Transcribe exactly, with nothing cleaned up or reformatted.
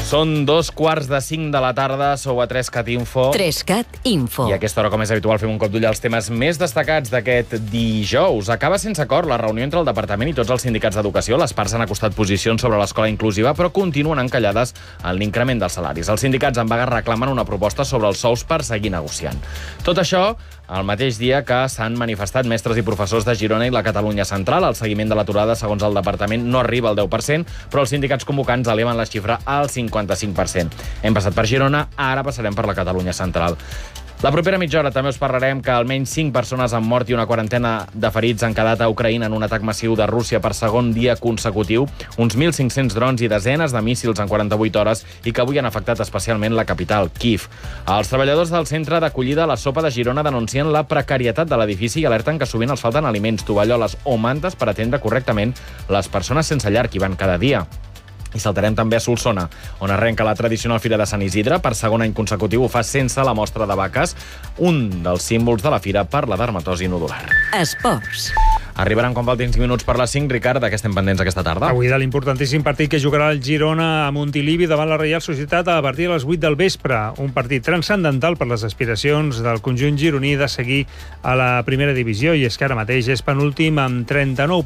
Són dos quarts de cinc de la tarda, sou a Trescat Info. Trescat Info. I a aquesta hora, com és habitual, fem un cop d'ull als temes més destacats d'aquest dijous. Acaba sense acord la reunió entre el Departament i tots els sindicats d'educació. Les parts han acostat posicions sobre l'escola inclusiva, però continuen encallades en l'increment dels salaris. Els sindicats en vaga reclamen una proposta sobre els sous per seguir negociant. Tot això el mateix dia que s'han manifestat mestres i professors de Girona i la Catalunya Central. El seguiment de l'aturada, segons el Departament, no arriba al deu per cent, però els sindicats convocants eleven la xifra al cinquanta-cinc per cent. Hem passat per Girona, ara passarem per la Catalunya Central. La propera mitja hora també us parlarem que almenys cinc persones han mort i una quarantena de ferits han quedat a Ucraïna en un atac massiu de Rússia per segon dia consecutiu, uns mil cinc-cents drons i desenes de míssils en quaranta-vuit hores i que avui han afectat especialment la capital, Kíev. Els treballadors del centre d'acollida a la Sopa de Girona denuncien la precarietat de l'edifici i alerten que sovint els falten aliments, tovalloles o mantes per atendre correctament les persones sense llar que hi van cada dia. I saltarem també a Solsona, on arrenca la tradicional Fira de Sant Isidre. Per segon any consecutiu ho fa sense la mostra de vaques, un dels símbols de la fira per la dermatosi nodular. Esports. Arribaran quan faltin cinc minuts per les cinc. Ricard, de què estem pendents aquesta tarda? Avui de l'importantíssim partit que jugarà el Girona a Montilivi davant la Reial Societat a partir de les vuit del vespre. Un partit transcendental per les aspiracions del conjunt gironí de seguir a la primera divisió, i és que ara mateix és penúltim amb trenta-nou